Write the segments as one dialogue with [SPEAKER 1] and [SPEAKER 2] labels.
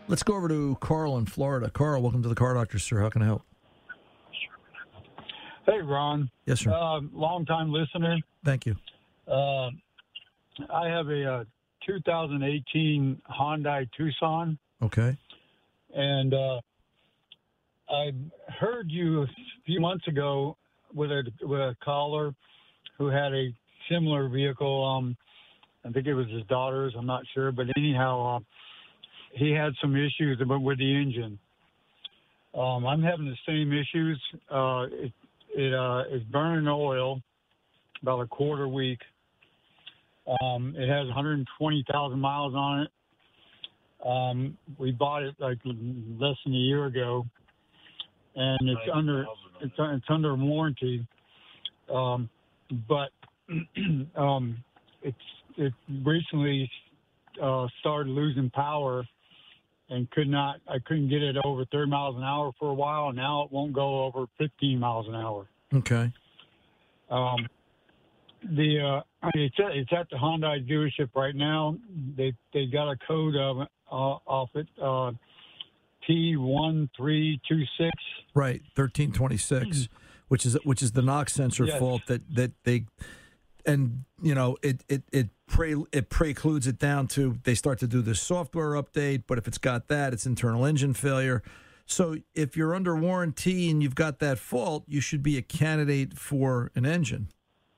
[SPEAKER 1] Let's go over to Carl in Florida. Carl, welcome to the Car Doctor, sir. How can I help?
[SPEAKER 2] Hey, Ron.
[SPEAKER 1] Yes, sir.
[SPEAKER 2] Long-time listener.
[SPEAKER 1] Thank you.
[SPEAKER 2] I have a 2018 Hyundai Tucson,
[SPEAKER 1] Okay.
[SPEAKER 2] and I heard you a few months ago with a caller who had a similar vehicle. I think it was his daughter's. I'm not sure, but anyhow, he had some issues with the engine. I'm having the same issues. It's burning oil about a quarter week. It has 120,000 miles on it. We bought it like less than a year ago, and it's under warranty. But it recently started losing power, and I couldn't get it over 30 miles an hour for a while. Now it won't go over 15 miles an hour.
[SPEAKER 1] Okay.
[SPEAKER 2] It's at the Hyundai dealership right now. They got a code of it, off it, T1326.
[SPEAKER 1] Right, 1326, which is the knock sensor fault that they, and you know it precludes it down to they start to do this software update. But if it's got that, it's internal engine failure. So if you're under warranty and you've got that fault, you should be a candidate for an engine.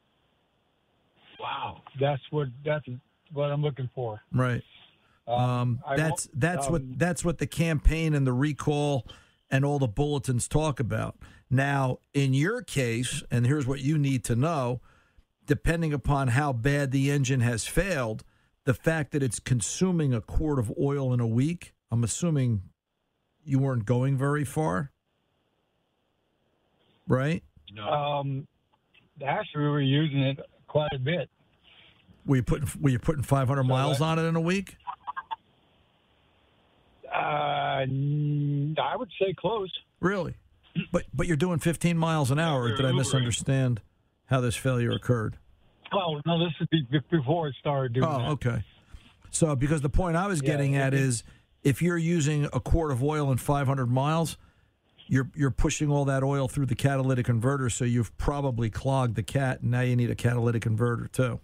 [SPEAKER 2] Wow, that's what I'm looking for.
[SPEAKER 1] Right. That's what the campaign and the recall and all the bulletins talk about. Now, in your case, and here's what you need to know, depending upon how bad the engine has failed, the fact that it's consuming a quart of oil in a week, I'm assuming you weren't going very far, right?
[SPEAKER 2] No. Actually, we were using it quite a bit.
[SPEAKER 1] Were you putting 500 miles on it in a week?
[SPEAKER 2] I would say close.
[SPEAKER 1] Really? But you're doing 15 miles an hour. Or did I misunderstand how this failure occurred?
[SPEAKER 2] Oh, no, this is before it started doing that.
[SPEAKER 1] Oh, okay. So because the point I was getting at is if you're using a quart of oil in 500 miles, you're pushing all that oil through the catalytic converter, so you've probably clogged the cat, and now you need a catalytic converter too.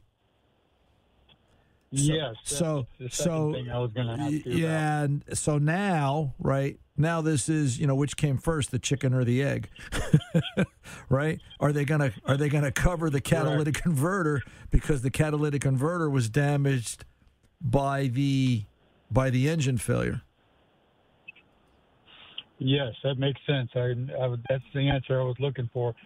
[SPEAKER 2] Yes.
[SPEAKER 1] So
[SPEAKER 2] the second thing I was going to ask you about.
[SPEAKER 1] And so now, right now, this is which came first, the chicken or the egg, right? Are they gonna cover the catalytic converter because the catalytic converter was damaged by the engine failure?
[SPEAKER 2] Yes, that makes sense. That's the answer I was looking for.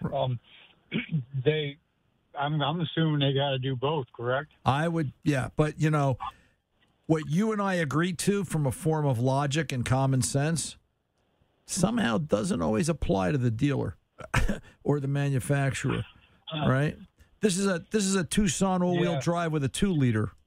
[SPEAKER 2] I'm assuming they got to do both, correct?
[SPEAKER 1] I would, yeah. But, what you and I agreed to from a form of logic and common sense somehow doesn't always apply to the dealer or the manufacturer, right? This is a Tucson all-wheel drive with a 2-liter,